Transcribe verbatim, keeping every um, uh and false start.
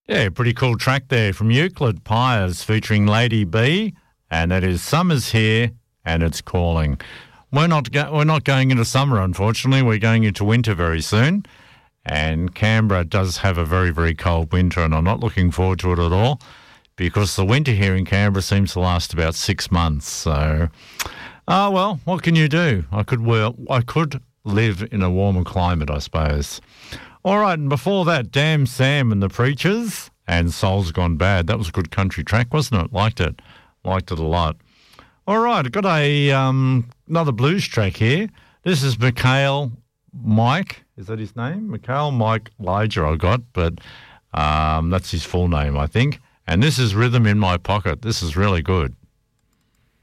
Yeah, pretty cool track there from Euclid Pyres featuring Lady B, and that is Summer's Here and It's Calling. We're not go- we're not going into summer, unfortunately. We're going into winter very soon, and Canberra does have a very, very cold winter, and I'm not looking forward to it at all because the winter here in Canberra seems to last about six months. So, ah, uh, well, what can you do? I could well, I could live in a warmer climate, I suppose. All right, and before that, Damn Sam and the Preachers and Soul's Gone Bad. That was a good country track, wasn't it? Liked it. Liked it a lot. All right, I've got a um, another blues track here. This is Mikhail Mike. Is that his name? Mikhail Mike Elijah I got, but um, that's his full name, I think. And this is Rhythm in My Pocket. This is really good.